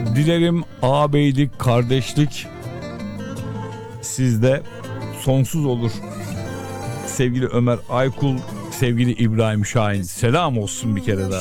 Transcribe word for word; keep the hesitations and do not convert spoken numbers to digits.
Dilerim ağabeylik, kardeşlik sizde sonsuz olur. Sevgili Ömer Aykul, sevgili İbrahim Şahin, selam olsun bir kere daha.